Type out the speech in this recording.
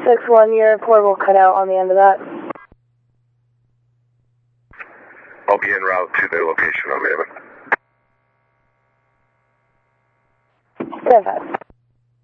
6-1, your portable cut out on the end of that. I'll be en route to the location on Maven. 10-5.